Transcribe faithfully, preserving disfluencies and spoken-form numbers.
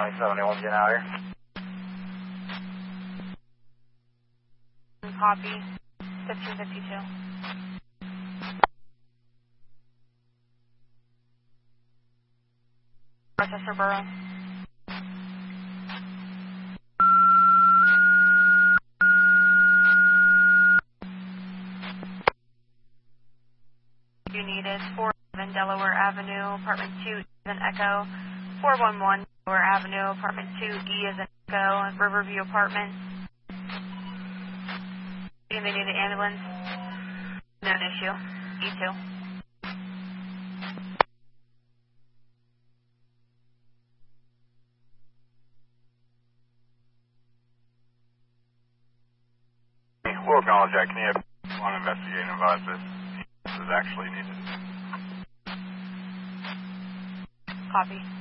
County seventy-one, getting out here. Copy. fifteen fifty-two. Rochester Borough. You needed four eleven Delaware Avenue, apartment two, E as in Echo. four one one Delaware Avenue, apartment two, E as in Echo, Riverview Apartments. And they need an ambulance. No issue. E two. We'll acknowledge that. Can you have one investigating and advise this? This is actually needed. Copy.